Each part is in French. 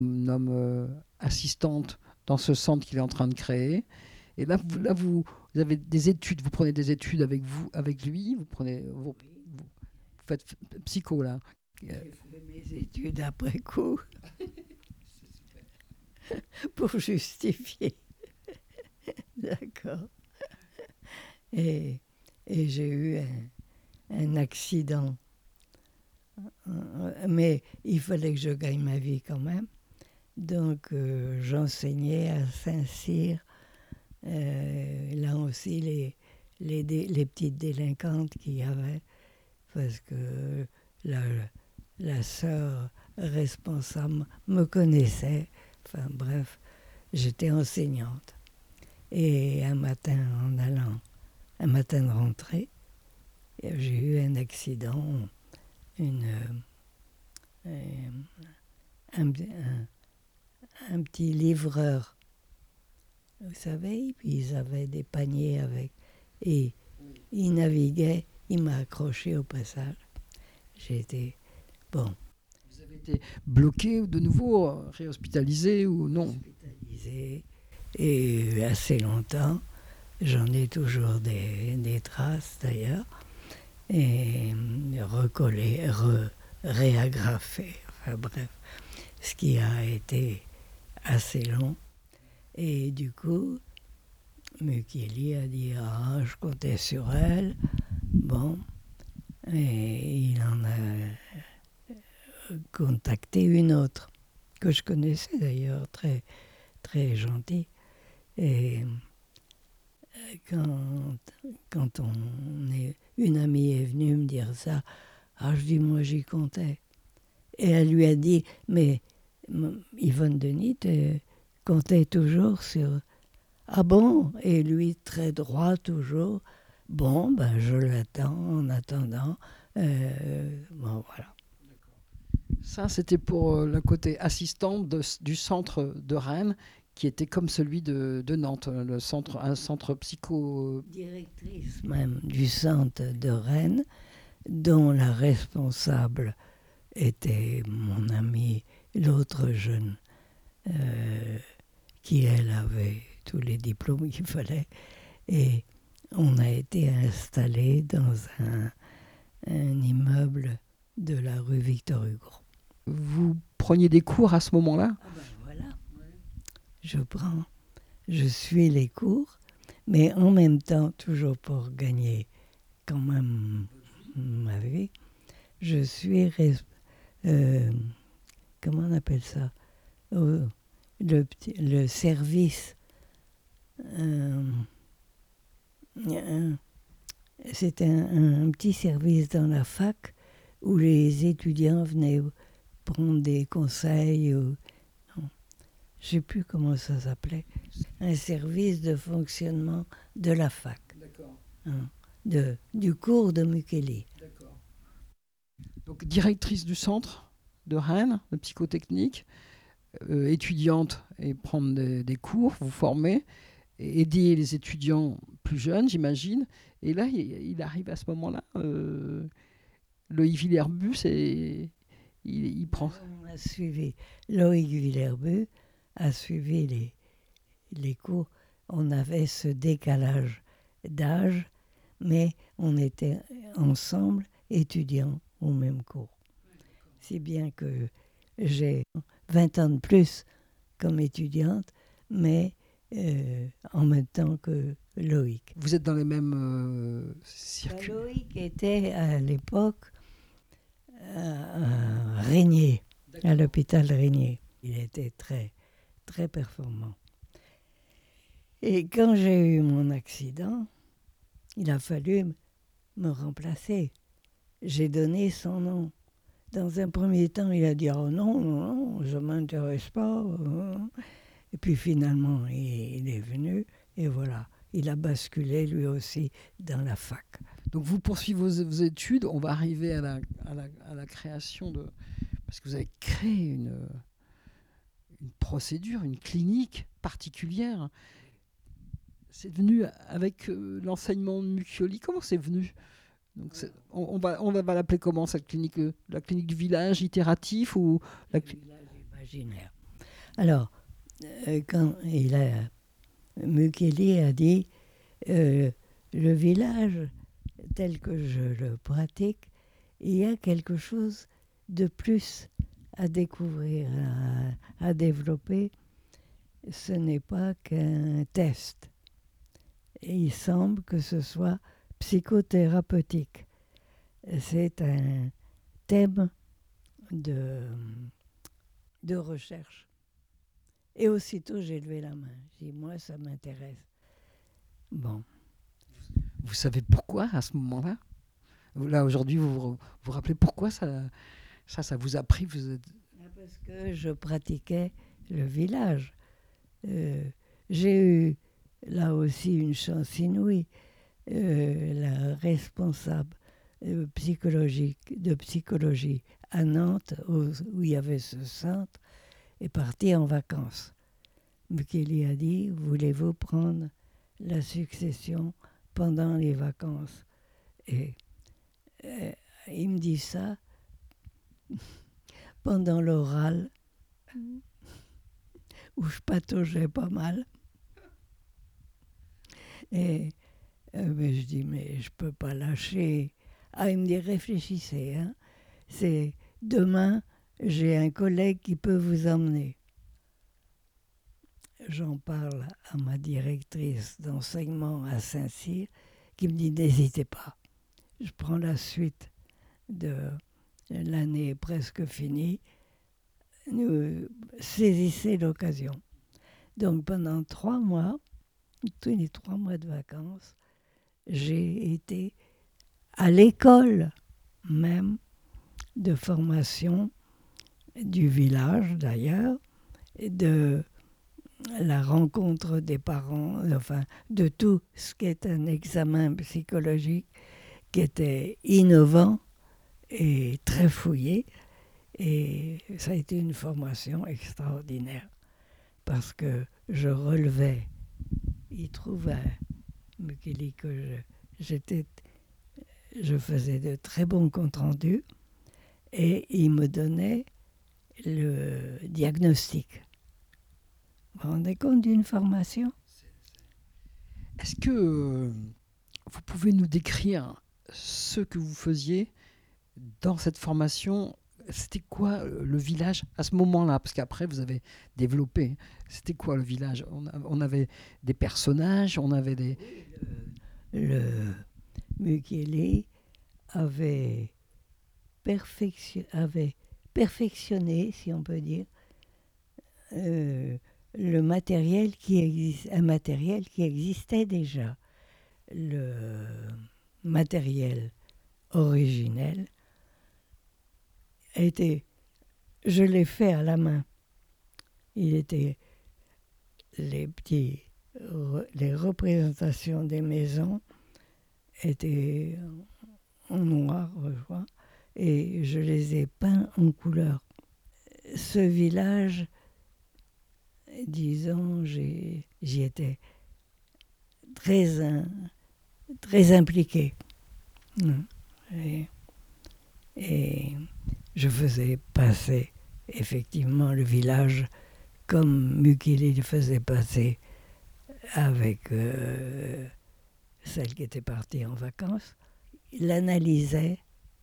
nomme assistante dans ce centre qu'il est en train de créer. Et là, vous avez des études, vous prenez des études avec lui, vous faites psycho là. J'ai fait mes études après coup pour justifier. D'accord. Et, et j'ai eu un accident. Mais il fallait que je gagne ma vie quand même. Donc j'enseignais à Saint-Cyr. Là aussi, les petites délinquantes qu'il y avait, parce que la, la sœur responsable me connaissait. Enfin bref, j'étais enseignante. Et un matin, un matin de rentrée, j'ai eu un accident, une, un, un- un petit livreur, vous savez, puis ils avaient des paniers avec. Et il naviguait, il m'a accroché au passage. J'ai été, bon, Vous avez été bloqué de nouveau, réhospitalisé ou non? hospitalisé, et assez longtemps. J'en ai toujours des traces d'ailleurs. Et recollé, réagrafé. Enfin bref, ce qui a été assez long. Et du coup, Mukeli a dit ah, je comptais sur elle. Bon, et il en a contacté une autre, que je connaissais d'ailleurs, très, très gentille. Et quand, quand une amie est venue me dire ça, ah, je dis moi j'y comptais. Et elle lui a dit, mais Yvonne Denis comptait toujours sur... Ah bon? Et lui, très droit toujours. Bon, ben je l'attends en attendant. Bon, voilà. Ça, c'était pour le côté assistant du centre de Rennes, qui était comme celui de Nantes, un centre psycho. Directrice même du centre de Rennes, dont la responsable était mon amie, l'autre jeune, euh, qui elle avait tous les diplômes qu'il fallait. Et on a été installé dans un immeuble de la rue Victor Hugo. Vous preniez des cours à ce moment-là? Ah ben voilà, je suis les cours, mais en même temps, toujours pour gagner quand même ma vie, je suis, euh, comment on appelle ça, oh, le service, euh, c'est un petit service dans la fac où les étudiants venaient prendre des conseils. Je ne sais plus comment ça s'appelait. Un service de fonctionnement de la fac. D'accord. Hein, du cours de Mukeli. D'accord. Donc, directrice du centre de Rennes, de psychotechnique, étudiante et prendre des cours, vous former, et aider les étudiants plus jeunes, j'imagine. Et là, il arrive à ce moment-là, Loïc Villerbus, et il prend. On a suivi, Loïc Villerbus a suivi les cours. On avait ce décalage d'âge, mais on était ensemble étudiants au même cours. Si bien que j'ai 20 ans de plus comme étudiante, mais en même temps que Loïc. Vous êtes dans les mêmes circuits. Loïc était à l'époque à Régnier, à l'hôpital Régnier. Il était très, très performant. Et quand j'ai eu mon accident, il a fallu me remplacer. J'ai donné son nom. Dans un premier temps, il a dit oh non, non, non, je ne m'intéresse pas. Et puis finalement, il est venu et voilà, il a basculé lui aussi dans la fac. Donc vous poursuivez vos études, on va arriver à la création de... Parce que vous avez créé une procédure, une clinique particulière. C'est venu avec l'enseignement de Muccioli. Comment c'est venu? Donc on va l'appeler comment cette clinique? La clinique du village itératif ou Le village imaginaire. Alors, quand Mukeli a dit le village tel que je le pratique, il y a quelque chose de plus à découvrir, à développer. Ce n'est pas qu'un test. Et il semble que ce soit psychothérapeutique. C'est un thème de, de recherche. Et aussitôt, j'ai levé la main. J'ai dit, moi, ça m'intéresse. Bon. Vous savez pourquoi à ce moment-là? Là, aujourd'hui, vous rappelez pourquoi ça vous a pris? Parce que je pratiquais le village. J'ai eu là aussi une chance inouïe. La responsable de psychologie à Nantes, où il y avait ce centre, est partie en vacances. Mukeli a dit, voulez-vous prendre la succession pendant les vacances? Et il me dit ça pendant l'oral, où je pataugeais pas mal. Et mais je dis, mais je peux pas lâcher. Ah, il me dit, réfléchissez. Hein. C'est demain, j'ai un collègue qui peut vous emmener. J'en parle à ma directrice d'enseignement à Saint-Cyr, qui me dit, n'hésitez pas. Je prends la suite de l'année presque finie. Saisissez l'occasion. Donc pendant 3 mois, tous les 3 mois de vacances, j'ai été à l'école même de formation du village d'ailleurs, de la rencontre des parents, enfin de tout ce qui est un examen psychologique qui était innovant et très fouillé. Et ça a été une formation extraordinaire parce que je relevais, il trouvait Mukeli que je faisais de très bons comptes rendus et il me donnait le diagnostic. Vous vous rendez compte d'une formation? Est-ce que vous pouvez nous décrire ce que vous faisiez dans cette formation? C'était quoi le village à ce moment-là? Parce qu'après, vous avez développé. C'était quoi le village? On avait des personnages, on avait des... Le Mukeli avait perfectionné, si on peut dire, le matériel un matériel qui existait déjà. Le matériel originel je l'ai fait à la main. Il était les représentations des maisons étaient en noir, je crois, et je les ai peints en couleur. Ce village, disons, j'y étais très impliqué. Et je faisais passer effectivement le village comme Mukeli le faisait passer avec celle qui était partie en vacances. Il analysait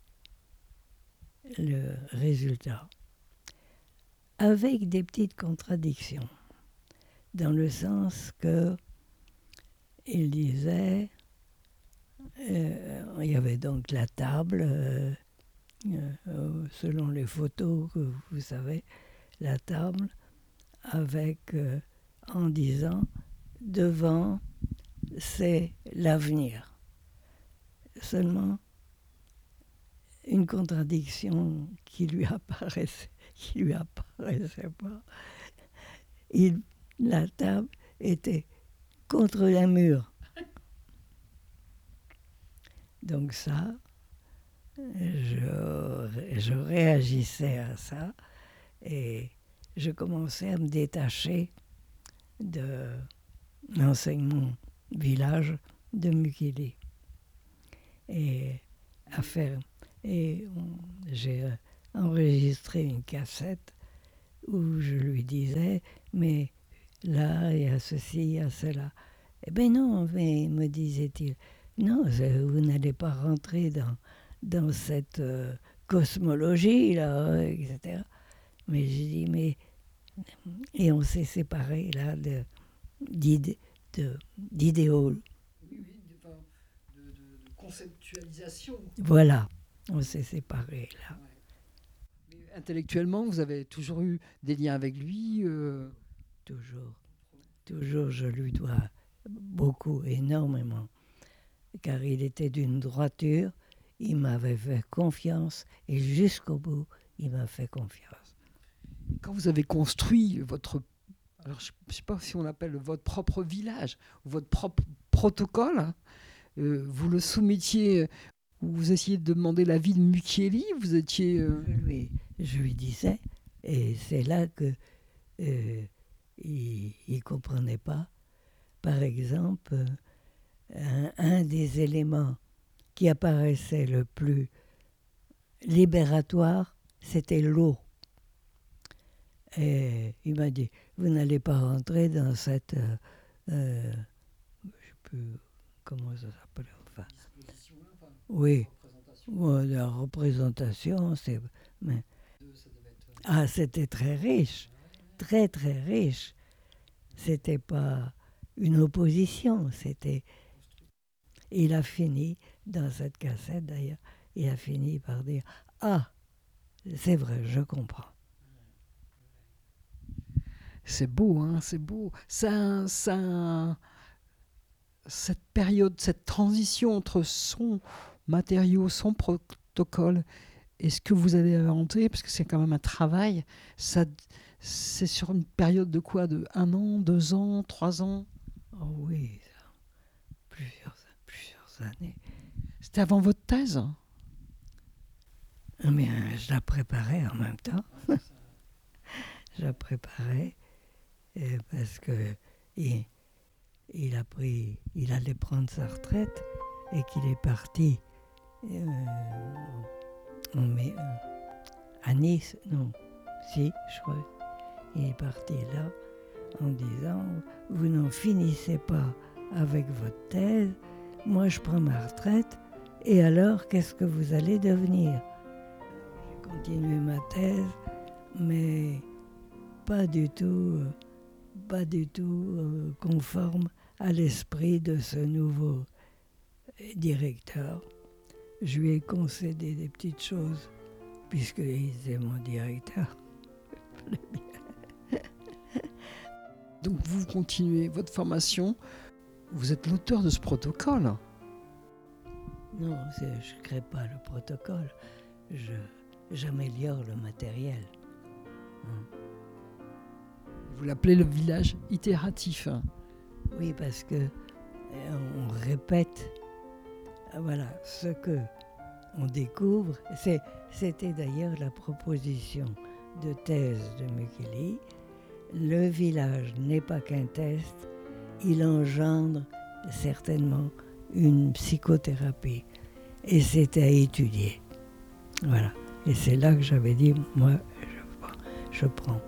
le résultat avec des petites contradictions, dans le sens que il disait, il y avait donc la table, selon les photos que vous savez, la table avec, en disant, devant, c'est l'avenir. Seulement, une contradiction qui lui apparaissait pas. La table était contre un mur. Donc ça, je réagissais à ça et je commençais à me détacher de l'enseignement village de Mukeli et à faire. Et j'ai enregistré une cassette où je lui disais, mais là, il y a ceci, il y a cela. Eh bien non, mais me disait-il, non, vous n'allez pas rentrer dans cette cosmologie, là, etc. Mais j'ai dit, mais... Et on s'est séparés, là, d'idéaux. Oui, de conceptualisation. Voilà, on s'est séparés, là. Ouais. Mais intellectuellement, vous avez toujours eu des liens avec lui Toujours, je lui dois beaucoup, énormément. Car il était d'une droiture, il m'avait fait confiance, et jusqu'au bout, il m'a fait confiance. Quand vous avez construit votre... Alors, je ne sais pas si on appelle votre propre village, ou votre propre protocole, hein, vous le soumettiez, vous essayez de demander l'avis de Mukieli, vous étiez... Je lui disais, et c'est là que il ne comprenait pas. Par exemple, un des éléments qui apparaissait le plus libératoire, c'était l'eau. Et il m'a dit, vous n'allez pas rentrer dans cette... je ne sais plus comment ça s'appelle. Enfin, oui, la représentation, c'est... Mais, c'était très riche, très très riche. C'était pas une opposition, c'était... Il a fini, dans cette cassette d'ailleurs, il a fini par dire « Ah, c'est vrai, je comprends ». C'est beau, hein, c'est beau. Cette période, cette transition entre son matériau, son protocole et ce que vous avez inventé, parce que c'est quand même un travail, c'est sur une période de quoi? De 1 an, 2 ans, 3 ans? Oh oui, plusieurs années. C'était avant votre thèse? Mais je la préparais en même temps. Je la préparais parce que il allait prendre sa retraite et qu'il est parti à Nice. Non, si, je crois. Il est parti là en disant « Vous n'en finissez pas avec votre thèse, moi je prends ma retraite, et alors qu'est-ce que vous allez devenir ?» J'ai continué ma thèse, mais pas du tout conforme à l'esprit de ce nouveau directeur. Je lui ai concédé des petites choses, puisqu'il était mon directeur. Donc vous continuez votre formation, vous êtes l'auteur de ce protocole. Non, je ne crée pas le protocole, j'améliore le matériel. Vous l'appelez le village itératif. Oui, parce que on répète, voilà, ce que on découvre. C'était d'ailleurs la proposition de thèse de Mukieli. Le village n'est pas qu'un test, il engendre certainement une psychothérapie. Et c'était à étudier. Voilà. Et c'est là que j'avais dit, moi, je prends.